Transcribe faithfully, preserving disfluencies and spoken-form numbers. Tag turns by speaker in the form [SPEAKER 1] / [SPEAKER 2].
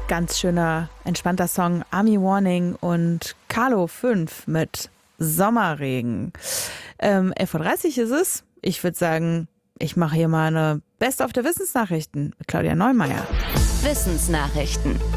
[SPEAKER 1] Ganz schöner, entspannter Song. Army Warning und Carlo fünf mit Sommerregen. Ähm, elf Uhr dreißig ist es. Ich würde sagen, ich mache hier mal eine Best of der Wissensnachrichten mit Claudia Neumeier.
[SPEAKER 2] Wissensnachrichten.